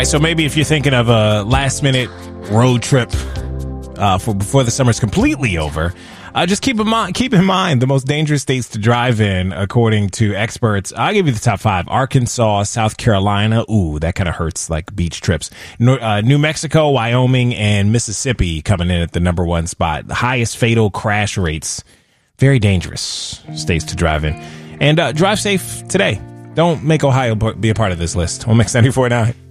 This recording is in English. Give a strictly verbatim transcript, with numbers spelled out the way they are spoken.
right, so maybe if you're thinking of a last-minute road trip uh, for before the summer's completely over, uh, just keep in mind, keep in mind the most dangerous states to drive in, according to experts. I'll give you the top five: Arkansas, South Carolina. Ooh, that kind of hurts, like beach trips. No, uh, New Mexico, Wyoming, and Mississippi coming in at the number one spot. The highest fatal crash rates. Very dangerous states to drive in. And uh, drive safe today. Don't make Ohio be a part of this list. On Mix ninety-four point nine.